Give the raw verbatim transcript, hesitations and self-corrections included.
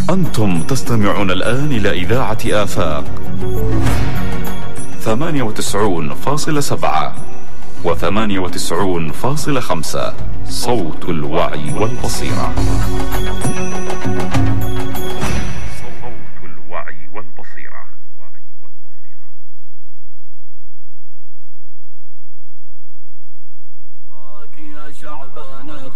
أنتم تستمعون الآن إلى إذاعة آفاق ثمانية وتسعون فاصلة سبعة وثمانية وتسعون فاصلة خمسة، صوت الوعي والبصيرة. صوت الوعي والبصيرة. يا شعبنا